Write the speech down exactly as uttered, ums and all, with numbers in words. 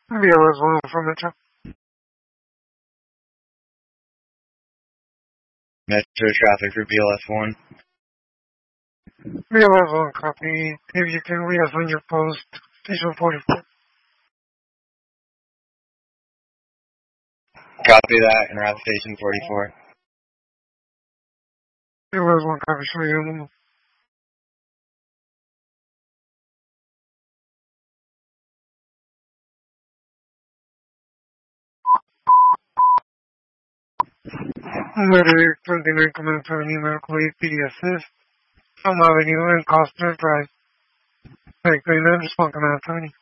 B L S one for Metro. Metro traffic for B L S one. B L S one copy. If you can reassign your post, station forty-four. Copy that, and route station forty-four. B L S one copy, show you on the move. Letter twenty-nine Command Avenue Medical Aid P D Assist. Elm Avenue and Costner Drive. Take twenty-nine, respond Command Avenue.